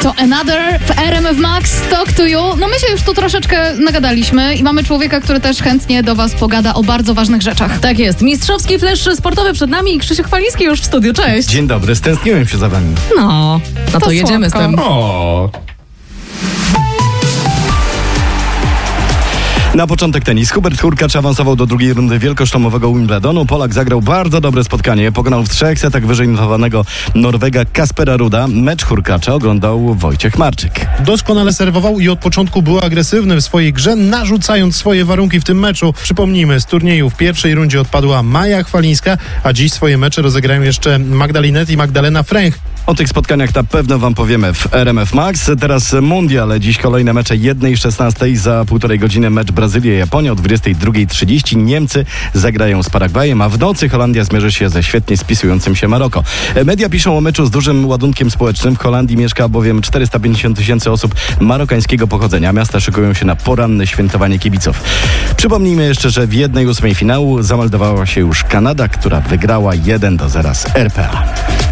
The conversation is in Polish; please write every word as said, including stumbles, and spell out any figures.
To Another w R M F Max, Talk to You. No my się już tu troszeczkę nagadaliśmy i mamy człowieka, który też chętnie do was pogada o bardzo ważnych rzeczach. Tak jest. Mistrzowski flesz sportowy przed nami i Krzysiek Chwaliński już w studiu. Cześć. Dzień dobry, stęskniłem się za wami. No, no to, To jedziemy słodko. z tym. O. Na początek tenis. Hubert Hurkacz awansował do drugiej rundy wielkosztomowego Wimbledonu. Polak zagrał bardzo dobre spotkanie. Pokonał w trzech setach wyżej notowanego Norwega Kaspera Ruda. Mecz Hurkacza oglądał Wojciech Marczyk. Doskonale serwował i od początku był agresywny w swojej grze, narzucając swoje warunki w tym meczu. Przypomnijmy, z turnieju w pierwszej rundzie odpadła Maja Chwalińska, a dziś swoje mecze rozegrają jeszcze Magdalinet i Magdalena Fręch. O tych spotkaniach na pewno wam powiemy w R M F Max. Teraz mundial. Dziś kolejne mecze jednej szesnastej. Za półtorej godziny mecz Brazylia-Japonia o dwudziestej drugiej trzydzieści. Niemcy zagrają z Paragwajem, a w nocy Holandia zmierzy się ze świetnie spisującym się Maroko. Media piszą o meczu z dużym ładunkiem społecznym. W Holandii mieszka bowiem czterysta pięćdziesiąt tysięcy osób marokańskiego pochodzenia. Miasta szykują się na poranne świętowanie kibiców. Przypomnijmy jeszcze, że w jednej ósmej finału zameldowała się już Kanada, która wygrała jeden do zera z R P A.